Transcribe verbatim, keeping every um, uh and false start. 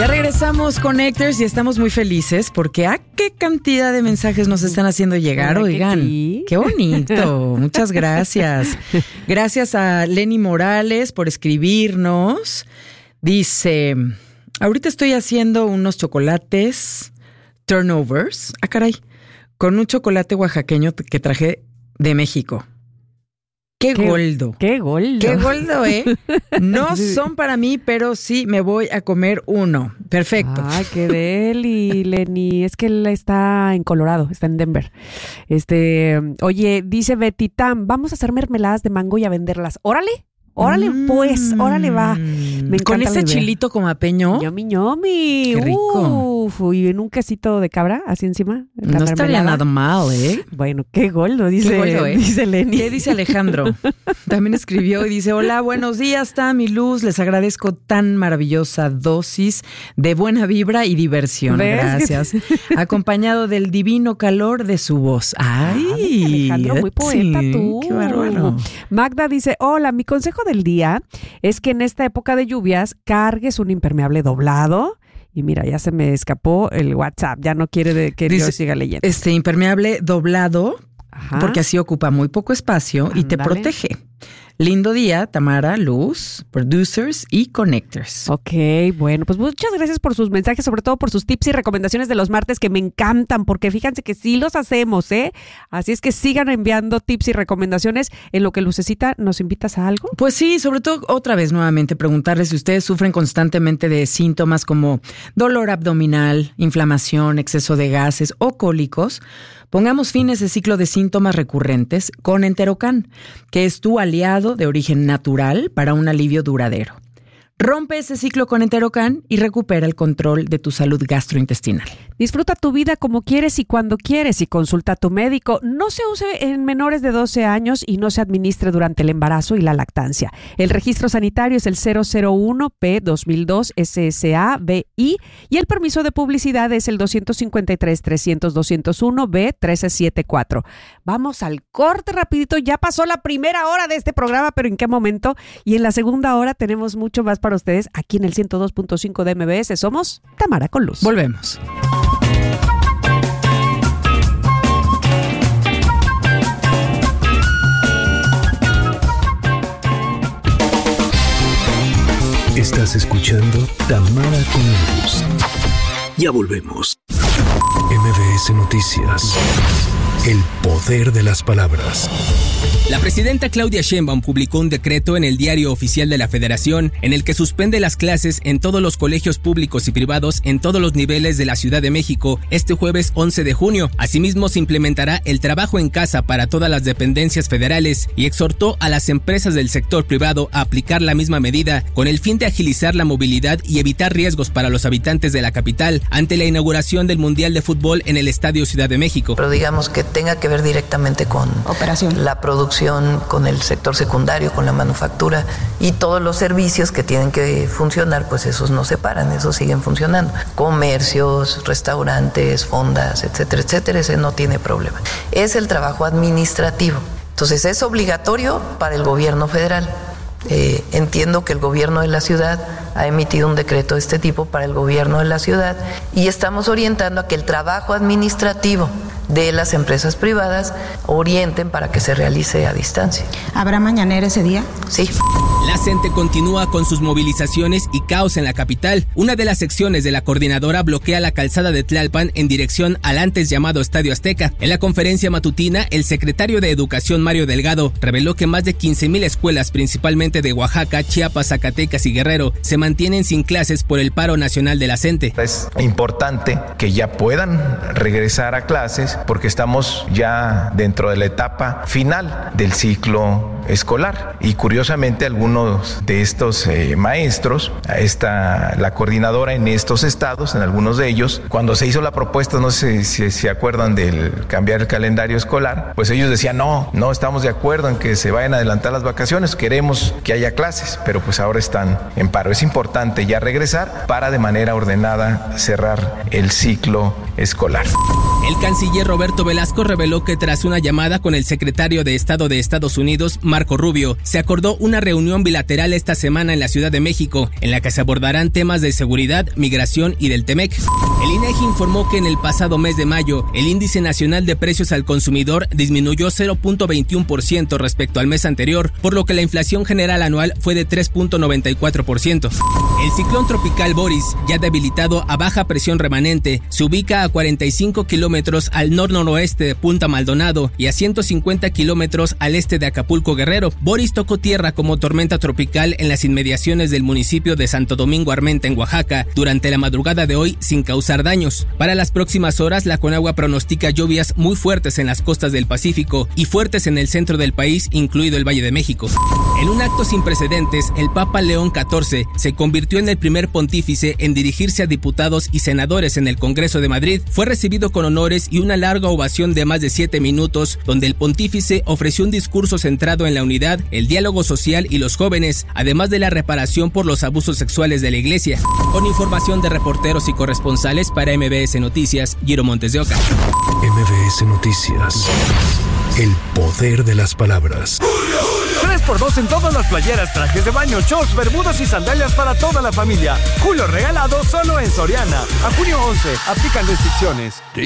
Ya regresamos, Connectors, y estamos muy felices porque a qué cantidad de mensajes nos están haciendo llegar, oigan. Qué, qué bonito, muchas gracias. Gracias a Lenny Morales por escribirnos. Dice, ahorita estoy haciendo unos chocolates turnovers, ah caray, con un chocolate oaxaqueño que traje de México. ¡Qué, qué goldo! ¡Qué goldo! ¡Qué goldo, eh! No son para mí, pero sí me voy a comer uno. Perfecto. ¡Ay, qué deli, Lenny! Es que él está en Colorado, está en Denver. Este, oye, dice Betty Tam, vamos a hacer mermeladas de mango y a venderlas. ¡Órale! Órale, mm. pues, órale va. Me encanta. Con ese chilito comapeño. Ñomi, ñomi. Qué rico. Uf, y en un quesito de cabra, así encima. No estaría nada mal, ¿eh? Bueno, qué goldo, dice, qué goldo, ¿eh? dice Lenny. ¿Qué dice Alejandro? También escribió y dice, hola, buenos días, Tam y Luz. Les agradezco tan maravillosa dosis de buena vibra y diversión. ¿Ves? Gracias. Acompañado del divino calor de su voz. ¡Ay! Ay, Alejandro, muy poeta sí, tú. ¡Qué bárbaro! Magda dice, hola, mi consejo del día es que en esta época de lluvias cargues un impermeable doblado. Y mira, ya se me escapó el WhatsApp, ya no quiere de que dice, yo siga leyendo. Este impermeable doblado, ajá, porque así ocupa muy poco espacio. Ándale. Y te protege. Lindo día, Tamara, Luz, producers y connectors. Ok, bueno, pues muchas gracias por sus mensajes, sobre todo por sus tips y recomendaciones de los martes que me encantan, porque fíjense que sí los hacemos, ¿eh? Así es que sigan enviando tips y recomendaciones. En lo que Lucecita, ¿nos invitas a algo? Pues sí, sobre todo otra vez nuevamente preguntarles si ustedes sufren constantemente de síntomas como dolor abdominal, inflamación, exceso de gases o cólicos. Pongamos fin a ese ciclo de síntomas recurrentes con Enterocan, que es tu aliado de origen natural para un alivio duradero. Rompe ese ciclo con Enterocan y recupera el control de tu salud gastrointestinal. Disfruta tu vida como quieres y cuando quieres y consulta a tu médico. No se use en menores de doce años y no se administre durante el embarazo y la lactancia. El registro sanitario es el cero cero uno P dos mil dos S S A B I y el permiso de publicidad es el doscientos cincuenta y tres trescientos doscientos uno B uno tres siete cuatro. Vamos al corte rapidito. Ya pasó la primera hora de este programa, pero ¿en qué momento? Y en la segunda hora tenemos mucho más para ustedes aquí en el ciento dos punto cinco de M B S. Somos Tamara con Luz. Volvemos. Estás escuchando Tamara con Luz. Ya volvemos. M B S Noticias. El poder de las palabras. La presidenta Claudia Sheinbaum publicó un decreto en el Diario Oficial de la Federación en el que suspende las clases en todos los colegios públicos y privados en todos los niveles de la Ciudad de México este jueves once de junio. Asimismo, se implementará el trabajo en casa para todas las dependencias federales y exhortó a las empresas del sector privado a aplicar la misma medida con el fin de agilizar la movilidad y evitar riesgos para los habitantes de la capital ante la inauguración del Mundial de Fútbol en el Estadio Ciudad de México. Pero digamos que tenga que ver directamente con operación, la producción, con el sector secundario, con la manufactura y todos los servicios que tienen que funcionar, pues esos no se paran, esos siguen funcionando. Comercios, restaurantes, fondas, etcétera, etcétera, ese no tiene problema. Es el trabajo administrativo. Entonces es obligatorio para el gobierno federal. Eh, entiendo que el gobierno de la ciudad ha emitido un decreto de este tipo para el gobierno de la ciudad y estamos orientando a que el trabajo administrativo de las empresas privadas orienten para que se realice a distancia. ¿Habrá mañanera ese día? Sí. La CENTE continúa con sus movilizaciones y caos en la capital. Una de las secciones de la coordinadora bloquea la calzada de Tlalpan en dirección al antes llamado Estadio Azteca. En la conferencia matutina, el secretario de Educación, Mario Delgado, reveló que más de quince mil escuelas, principalmente de Oaxaca, Chiapas, Zacatecas y Guerrero, se mantienen sin clases por el paro nacional de la CENTE. Es importante que ya puedan regresar a clases porque estamos ya dentro de la etapa final del ciclo escolar y curiosamente algunos de estos eh, maestros, esta, la coordinadora en estos estados, en algunos de ellos, cuando se hizo la propuesta, no sé si se acuerdan del cambiar el calendario escolar, pues ellos decían no, no estamos de acuerdo en que se vayan a adelantar las vacaciones, queremos que haya clases, pero pues ahora están en paro. Es importante ya regresar para de manera ordenada cerrar el ciclo escolar. El canciller Roberto Velasco reveló que tras una llamada con el secretario de Estado de Estados Unidos, Marco Rubio, se acordó una reunión bilateral esta semana en la Ciudad de México, en la que se abordarán temas de seguridad, migración y del Temec. El INEGI informó que en el pasado mes de mayo, el índice nacional de precios al consumidor disminuyó cero punto veintiuno por ciento respecto al mes anterior, por lo que la inflación general anual fue de tres punto noventa y cuatro por ciento. El ciclón tropical Boris, ya debilitado a baja presión remanente, se ubica a cuarenta y cinco kilómetros al nor-noroeste de Punta Maldonado y a ciento cincuenta kilómetros al este de Acapulco Guerrero. Boris tocó tierra como tormenta tropical en las inmediaciones del municipio de Santo Domingo Armenta en Oaxaca durante la madrugada de hoy sin causar daños. Para las próximas horas, la Conagua pronostica lluvias muy fuertes en las costas del Pacífico y fuertes en el centro del país, incluido el Valle de México. En un acto sin precedentes, el Papa León catorce se convirtió en el primer pontífice en dirigirse a diputados y senadores en el Congreso de Madrid. Fue recibido con honores y una larga ovación de más de siete minutos, donde el pontífice ofreció un discurso centrado en la unidad, el diálogo social y los jóvenes, además de la reparación por los abusos sexuales de la Iglesia. Con información de reporteros y corresponsales para M B S Noticias, Giro Montes de Oca. M B S Noticias. El poder de las palabras. tres por dos en todas las playeras, trajes de baño, shorts, bermudas y sandalias para toda la familia. Julio regalado solo en Soriana. A junio once, aplican restricciones.